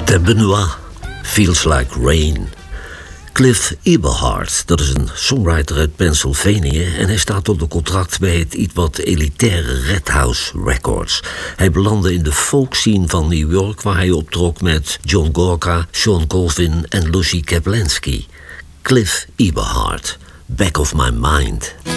De Benoit, Feels Like Rain. Cliff Eberhard, dat is een songwriter uit Pennsylvania en hij staat onder contract bij het iets wat elitaire Red House Records. Hij belandde in de folkscene van New York waar hij optrok met John Gorka, Sean Colvin en Lucy Kaplanski. Cliff Eberhard, Back of My Mind.